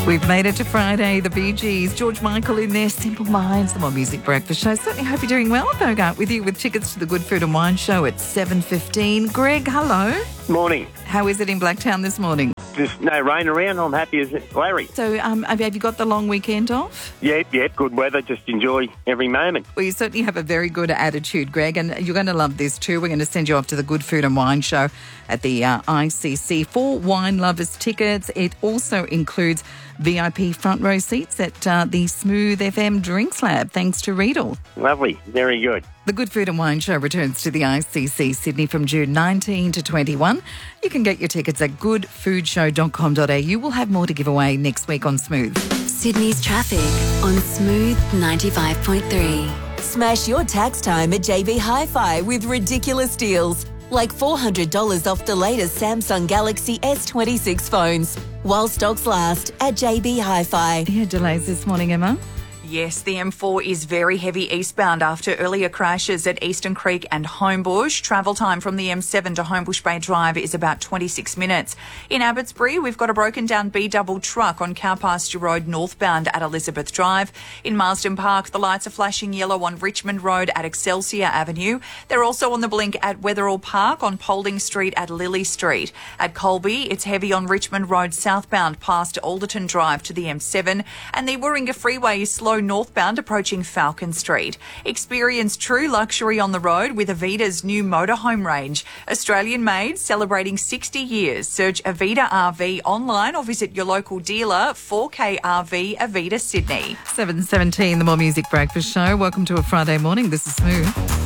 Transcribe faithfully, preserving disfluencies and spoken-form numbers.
We've made it to Friday. The Bee Gees, George Michael in there, Simple Minds, the More Music Breakfast Show. Certainly hope you're doing well. Bogart with you with tickets to the Good Food and Wine Show at seven fifteen. Greg, hello. Morning. How is it in Blacktown this morning? Just no rain around. I'm happy as Larry. So um, have you got the long weekend off? Yep, yep. Good weather. Just enjoy every moment. Well, you certainly have a very good attitude, Greg, and you're going to love this too. We're going to send you off to the Good Food and Wine Show at the uh, I C C for wine lovers tickets. It also includes V I P front row seats at uh, the Smooth F M Drinks Lab, thanks to Riedel. Lovely. Very good. The Good Food and Wine Show returns to the I C C Sydney from June nineteenth to twenty-one. You can get your tickets at good food show dot com dot a u. We'll have more to give away next week on Smooth. Sydney's traffic on Smooth ninety-five point three. Smash your tax time at J B Hi-Fi with ridiculous deals, like four hundred dollars off the latest Samsung Galaxy S twenty-six phones, while stocks last at J B Hi-Fi. Yeah, delays this morning, Emma. Yes, the M four is very heavy eastbound after earlier crashes at Eastern Creek and Homebush. Travel time from the M seven to Homebush Bay Drive is about twenty-six minutes. In Abbotsbury, we've got a broken down B-double truck on Cowpasture Road northbound at Elizabeth Drive. In Marsden Park, the lights are flashing yellow on Richmond Road at Excelsior Avenue. They're also on the blink at Wetherall Park, on Paulding Street at Lily Street. At Colby, it's heavy on Richmond Road southbound past Alderton Drive to the M seven. And the Warringah Freeway is slow northbound approaching Falcon Street. Experience true luxury on the road with Avida's new motorhome range. Australian made, celebrating sixty years. Search Avida R V online or visit your local dealer. four K R V Avida Sydney. seven seventeen, the More Music Breakfast Show. Welcome to a Friday morning. This is Smooth.